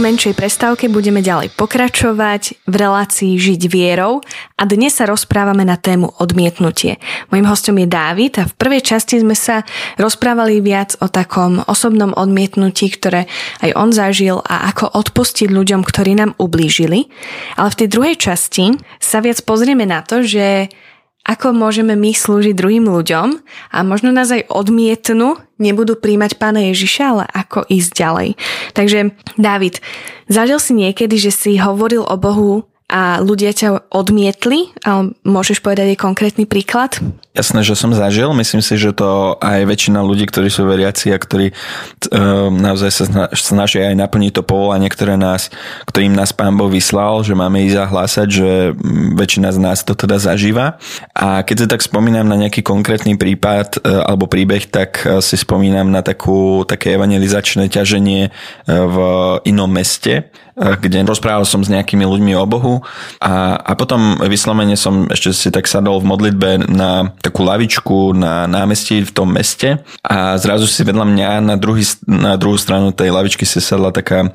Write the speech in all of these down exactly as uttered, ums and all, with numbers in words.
menšej prestávke budeme ďalej pokračovať v relácii Žiť vierou a dnes sa rozprávame na tému odmietnutie. Mojím hostom je Dávid a v prvej časti sme sa rozprávali viac o takom osobnom odmietnutí, ktoré aj on zažil a ako odpustiť ľuďom, ktorí nám ublížili. Ale v tej druhej časti sa viac pozrieme na to, že ako môžeme my slúžiť druhým ľuďom a možno nás aj odmietnú, nebudú príjmať Pána Ježiša, ale ako ísť ďalej. Takže, Dávid, zažil si niekedy, že si hovoril o Bohu a ľudia ťa odmietli? Ale môžeš povedať aj konkrétny príklad? Jasné, že som zažil. Myslím si, že to aj väčšina ľudí, ktorí sú veriaci a ktorí um, naozaj sa snažia aj naplniť to povolanie, ktoré nás, ktorým nás Pán Boh vyslal, že máme ísť zahlásať, že väčšina z nás to teda zažíva. A keď sa tak spomínam na nejaký konkrétny prípad uh, alebo príbeh, tak uh, si spomínam na takú, také evangelizačné ťaženie uh, v inom meste, uh, kde rozprával som s nejakými ľuďmi o Bohu a, a potom vyslovene som ešte si tak sadol v modlitbe na takú lavičku na námestí v tom meste a zrazu si vedľa mňa na, druhý, na druhú stranu tej lavičky si sadla taká e,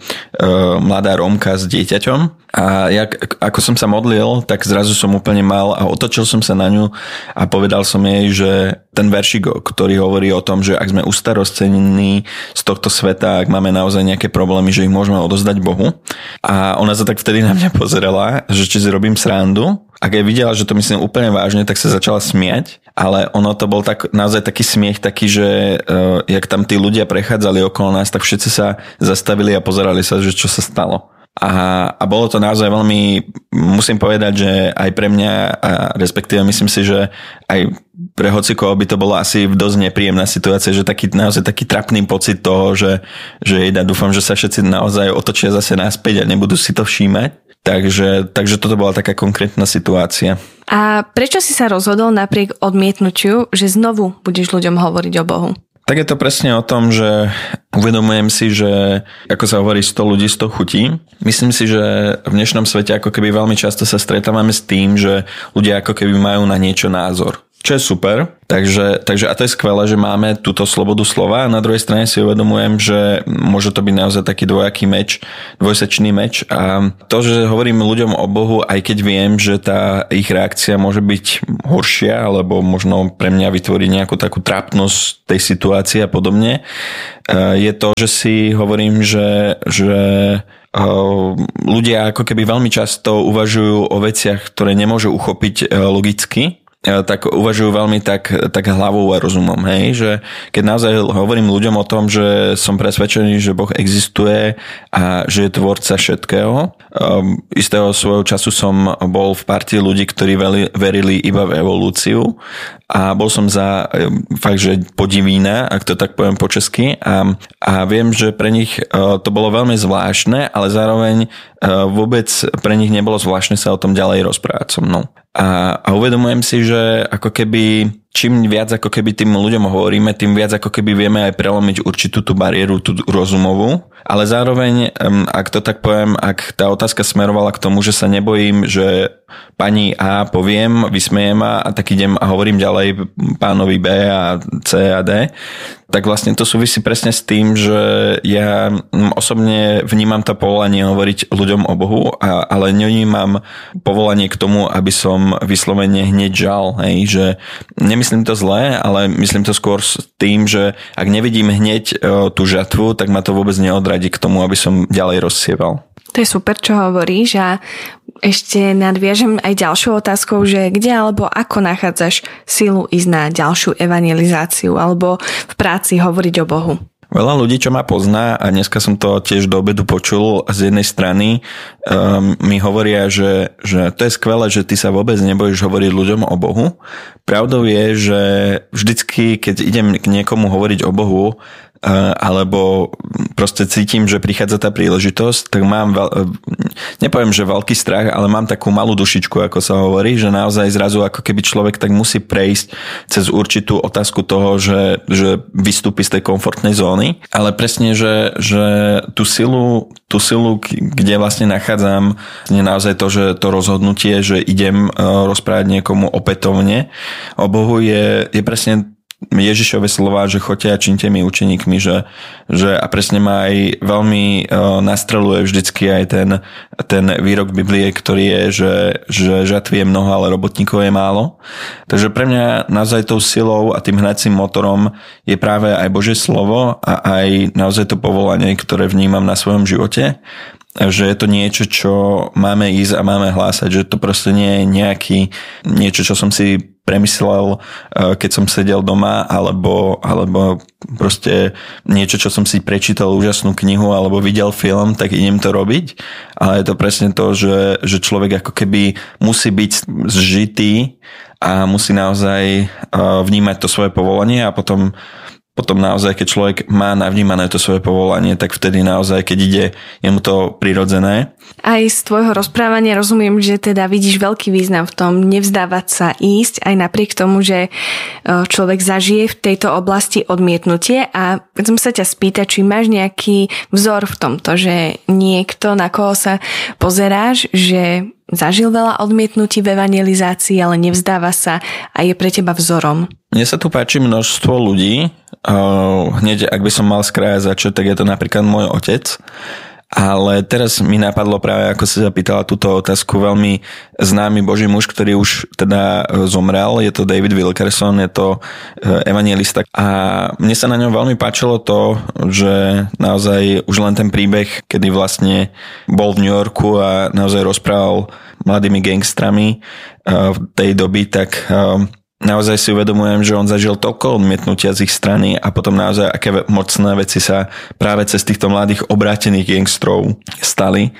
mladá Rómka s dieťaťom a ja, ako som sa modlil, tak zrazu som úplne mal a otočil som sa na ňu a povedal som jej, že ten veršik, ktorý hovorí o tom, že ak sme ustarostení z tohto sveta, ak máme naozaj nejaké problémy, že ich môžeme odozdať Bohu. A ona sa tak vtedy na mňa pozerala, že či si robím srandu. A keď videla, že to myslím úplne vážne, tak sa začala smiať, ale ono to bol tak, naozaj taký smiech, taký, že uh, jak tam tí ľudia prechádzali okolo nás, tak všetci sa zastavili a pozerali sa, že čo sa stalo. A, a bolo to naozaj veľmi, musím povedať, že aj pre mňa, a respektíve myslím si, že aj pre hocikoho by to bolo asi dosť nepríjemná situácia, že taký, naozaj taký trapný pocit toho, že, že ja dúfam, že sa všetci naozaj otočia zase naspäť a nebudú si to všímať. Takže, takže toto bola taká konkrétna situácia. A prečo si sa rozhodol napriek odmietnutiu, že znovu budeš ľuďom hovoriť o Bohu? Tak je to presne o tom, že uvedomujem si, že ako sa hovorí sto ľudí, sto chutí. Myslím si, že v dnešnom svete ako keby veľmi často sa stretávame s tým, že ľudia ako keby majú na niečo názor. Čo je super, takže, takže a to je skvelé, že máme túto slobodu slova a na druhej strane si uvedomujem, že môže to byť naozaj taký dvojaký meč, dvojsečný meč a to, že hovorím ľuďom o Bohu, aj keď viem, že tá ich reakcia môže byť horšia, alebo možno pre mňa vytvoriť nejakú takú trápnosť tej situácie a podobne, je to, že si hovorím, že, že ľudia ako keby veľmi často uvažujú o veciach, ktoré nemôžu uchopiť logicky, tak uvažujú veľmi tak, tak hlavou a rozumom, hej, že keď naozaj hovorím ľuďom o tom, že som presvedčený, že Boh existuje a že je tvorca všetkého. Um, istého svojho času som bol v partii ľudí, ktorí verili iba v evolúciu a bol som za fakt, že podivína, ak to tak poviem po česky a, a viem, že pre nich uh, to bolo veľmi zvláštne, ale zároveň uh, vôbec pre nich nebolo zvláštne sa o tom ďalej rozprávať so mnou. A, a uvedomujem si, že ako keby čím viac ako keby tým ľuďom hovoríme, tým viac ako keby vieme aj prelomiť určitú tú bariéru, tú rozumovú. Ale zároveň, ak to tak poviem, ak tá otázka smerovala k tomu, že sa nebojím, že pani A poviem, vysmeje ma a tak idem a hovorím ďalej pánovi B a C a D, tak vlastne to súvisí presne s tým, že ja osobne vnímam to povolanie hovoriť ľuďom o Bohu, a, ale nevnímam povolanie k tomu, aby som vyslovene hneď žal, hej, že nemyslím to zlé, ale myslím to skôr s tým, že ak nevidím hneď tú žatvu, tak ma to vôbec neodradí k tomu, aby som ďalej rozsieval. To je super, čo hovoríš a ešte nadviažem aj ďalšou otázkou, že kde alebo ako nachádzaš silu ísť na ďalšiu evangelizáciu alebo v práci hovoriť o Bohu? Veľa ľudí, čo ma pozná, a dneska som to tiež do obedu počul, z jednej strany um, mi hovoria, že, že to je skvelé, že ty sa vôbec nebojíš hovoriť ľuďom o Bohu. Pravdou je, že vždycky, keď idem k niekomu hovoriť o Bohu, alebo proste cítim, že prichádza tá príležitosť, tak mám, veľ... nepoviem, že veľký strach, ale mám takú malú dušičku, ako sa hovorí, že naozaj zrazu ako keby človek tak musí prejsť cez určitú otázku toho, že, že vystúpi z tej komfortnej zóny, ale presne, že, že tú silu, tú silu, kde vlastne nachádzam, je naozaj to, že to rozhodnutie, že idem rozprávať niekomu opätovne o Bohu, je, je presne Ježišove slova, že choďte a čiňte mi učeníkmi, že, že a presne ma aj veľmi uh, nastreluje vždycky aj ten, ten výrok Biblie, ktorý je, že, že žatvy je mnoho, ale robotníkov je málo. Takže pre mňa naozaj tou silou a tým hnacím motorom je práve aj Božie slovo a aj naozaj to povolanie, ktoré vnímam na svojom živote. Že je to niečo, čo máme ísť a máme hlásať, že to proste nie je nejaký niečo, čo som si premyslel, keď som sedel doma, alebo, alebo proste niečo, čo som si prečítal úžasnú knihu alebo videl film, tak idem to robiť. Ale je to presne to, že, že človek ako keby musí byť zžitý a musí naozaj vnímať to svoje povolanie a potom Potom naozaj, keď človek má navnímané to svoje povolanie, tak vtedy naozaj, keď ide, je mu to prirodzené. Aj z tvojho rozprávania rozumiem, že teda vidíš veľký význam v tom nevzdávať sa ísť, aj napriek tomu, že človek zažije v tejto oblasti odmietnutie. A chcem sa ťa spýtať, či máš nejaký vzor v tomto, že niekto, na koho sa pozeráš, že zažil veľa odmietnutí v evangelizácii, ale nevzdáva sa a je pre teba vzorom. Mne sa tu páči množstvo ľudí. Hneď, ak by som mal z kraja začať, tak je to napríklad môj otec. Ale teraz mi napadlo práve, ako si zapýtala túto otázku, veľmi známy Boží muž, ktorý už teda zomrel. Je to David Wilkerson, je to evangelista. A mne sa na ňom veľmi páčilo to, že naozaj už len ten príbeh, kedy vlastne bol v New Yorku a naozaj rozprával mladými gangstrami v tej doby, tak naozaj si uvedomujem, že on zažil toľko odmietnutia z ich strany a potom naozaj aké mocné veci sa práve cez týchto mladých obrátených gangstrov stali.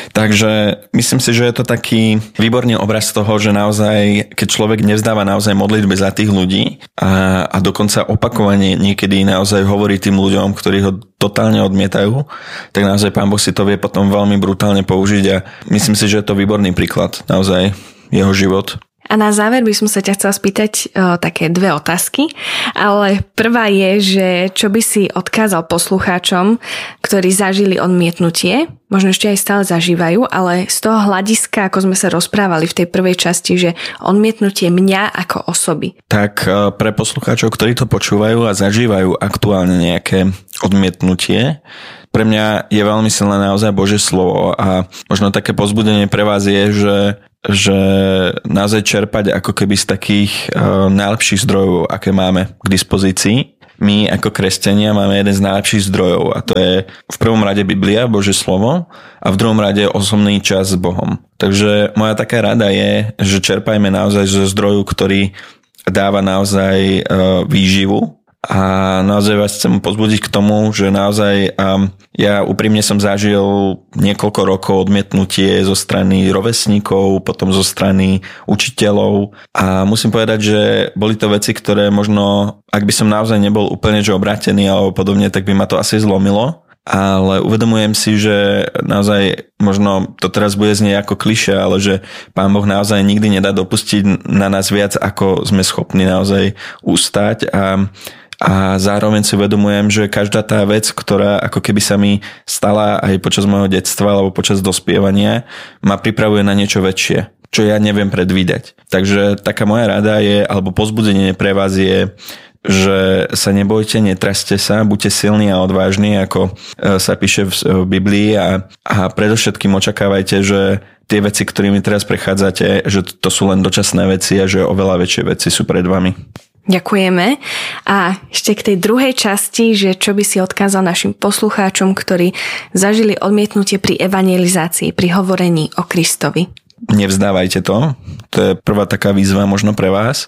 Takže myslím si, že je to taký výborný obraz toho, že naozaj, keď človek nevzdáva naozaj modlitby za tých ľudí a, a dokonca opakovane niekedy naozaj hovorí tým ľuďom, ktorí ho totálne odmietajú, tak naozaj Pán Boh si to vie potom veľmi brutálne použiť a myslím si, že je to výborný príklad naozaj jeho život. A na záver by som sa ťa chcela spýtať o, také dve otázky, ale prvá je, že čo by si odkázal poslucháčom, ktorí zažili odmietnutie, možno ešte aj stále zažívajú, ale z toho hľadiska, ako sme sa rozprávali v tej prvej časti, že odmietnutie mňa ako osoby. Tak pre poslucháčov, ktorí to počúvajú a zažívajú aktuálne nejaké odmietnutie, pre mňa je veľmi silné naozaj Božie slovo a možno také povzbudenie pre vás je, že že naozaj čerpať ako keby z takých uh, najlepších zdrojov, aké máme k dispozícii. My ako kresťania máme jeden z najlepších zdrojov a to je v prvom rade Biblia, Božie slovo a v druhom rade osobný čas s Bohom. Takže moja taká rada je, že čerpajme naozaj zo zdroju, ktorý dáva naozaj uh, výživu. A naozaj vás chcem pozbudiť k tomu, že naozaj um, ja úprimne som zažil niekoľko rokov odmietnutie zo strany rovesníkov, potom zo strany učiteľov a musím povedať, že boli to veci, ktoré možno, ak by som naozaj nebol úplne že obrátený alebo podobne, tak by ma to asi zlomilo. Ale uvedomujem si, že naozaj možno to teraz bude znieť ako klišé, ale že Pán Boh naozaj nikdy nedá dopustiť na nás viac, ako sme schopní naozaj ustať a A zároveň si uvedomujem, že každá tá vec, ktorá ako keby sa mi stala aj počas môjho detstva alebo počas dospievania, ma pripravuje na niečo väčšie, čo ja neviem predvídať. Takže taká moja rada je, alebo povzbudenie pre vás je, že sa nebojte, netraste sa, buďte silní a odvážni, ako sa píše v Biblii a, a predovšetkým očakávajte, že tie veci, ktorými teraz prechádzate, že to sú len dočasné veci a že oveľa väčšie veci sú pred vami. Ďakujeme. A ešte k tej druhej časti, že čo by si odkázal našim poslucháčom, ktorí zažili odmietnutie pri evangelizácii, pri hovorení o Kristovi. Nevzdávajte to. To je prvá taká výzva možno pre vás.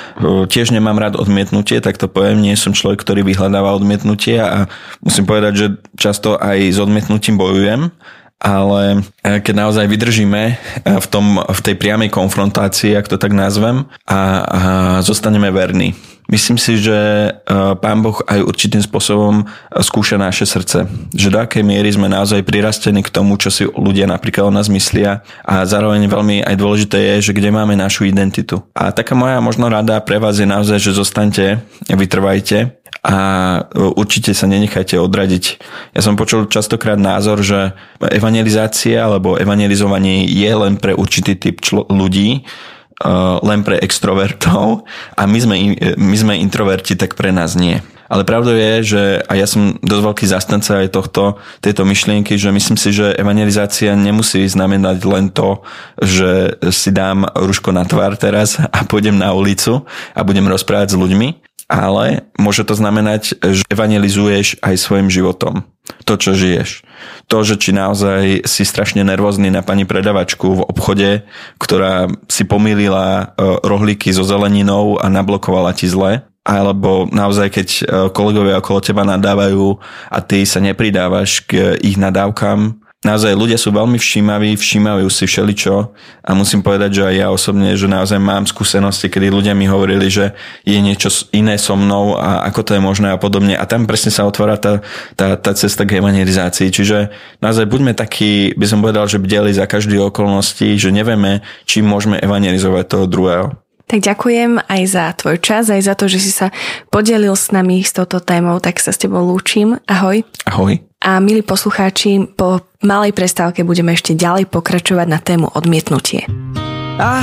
Tiež nemám rád odmietnutie, tak to poviem. Nie som človek, ktorý vyhľadáva odmietnutie a musím povedať, že často aj s odmietnutím bojujem. Ale keď naozaj vydržíme v, tom, v tej priamej konfrontácii, ak to tak nazvem, a, a zostaneme verní. Myslím si, že Pán Boh aj určitým spôsobom skúša naše srdce. Že do akej miery sme naozaj prirastení k tomu, čo si ľudia napríklad o nás myslia. A zároveň veľmi aj dôležité je, že kde máme našu identitu. A taká moja možno rada pre vás je naozaj, že zostaňte, vytrvajte a určite sa nenechajte odradiť. Ja som počul častokrát názor, že evangelizácia alebo evangelizovanie je len pre určitý typ člo- ľudí, uh, len pre extrovertov a my sme, my sme introverti, tak pre nás nie. Ale pravdou je, že a ja som dosť veľký zastanca aj tohto, tejto myšlienky, že myslím si, že evangelizácia nemusí znamenať len to, že si dám ruško na tvár teraz a pôjdem na ulicu a budem rozprávať s ľuďmi, ale môže to znamenať, že evangelizuješ aj svojim životom. To, čo žiješ. To, že či naozaj si strašne nervózny na pani predavačku v obchode, ktorá si pomýlila rohlíky so zeleninou a nablokovala ti zle, alebo naozaj, keď kolegovia okolo teba nadávajú a ty sa nepridávaš k ich nadávkam. Naozaj ľudia sú veľmi všímaví, všímajú si všeličo a musím povedať, že aj ja osobne, že naozaj mám skúsenosti, kedy ľudia mi hovorili, že je niečo iné so mnou a ako to je možné a podobne. A tam presne sa otvára tá, tá, tá cesta k evangelizácii. Čiže naozaj buďme takí, by som povedal, že bdeli za každé okolnosti, že nevieme, či môžeme evangelizovať toho druhého. Tak ďakujem aj za tvoj čas, aj za to, že si sa podelil s nami s touto témou, tak sa s tebou lúčim. Ahoj. Ahoj. A milí poslucháči, po malej prestávke budeme ešte ďalej pokračovať na tému odmietnutie.